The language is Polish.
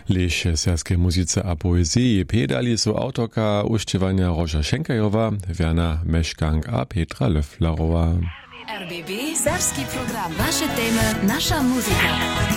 Lež serbskiej muzyce a poezji pedali są autorka uśpiewania Roža Šenkajowa, Werner Meškank a Petra Löfflerowa. RBB Serbski program. Wasze temy, nasza muzyka.